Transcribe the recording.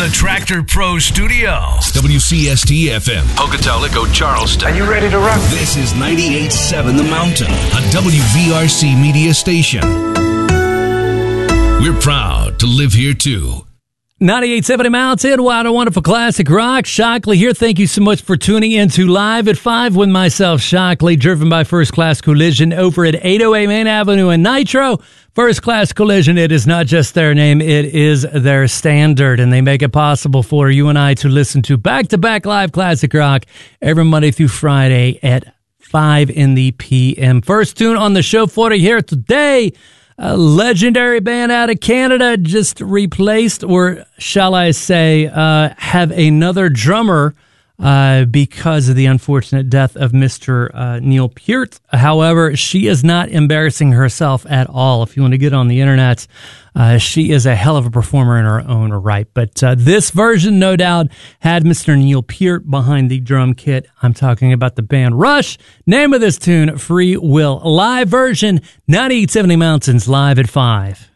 the Tractor Pro Studios. WCST FM. Pocatello, Charleston. Are you ready to rock? This is 98.7 The Mountain, a WVRC media station. We're proud to live here, too. 98.7 Mountain, what a wonderful classic rock. Shockley here. Thank you so much for tuning into Live at 5 with myself, Shockley, driven by First Class Collision over at 808 Main Avenue in Nitro. First Class Collision, it is not just their name, it is their standard, and they make it possible for you and I to listen to back-to-back live classic rock every Monday through Friday at 5 in the p.m. First tune on the show for you here today. A legendary band out of Canada just replaced, or shall I say, have another drummer because of the unfortunate death of Mr. Neil Peart. However, she is not embarrassing herself at all. If you want to get on the internet, she is a hell of a performer in her own right. But this version, no doubt, had Mr. Neil Peart behind the drum kit. I'm talking about the band Rush. Name of this tune, Free Will. Live version, 98.7 Mountains, live at 5.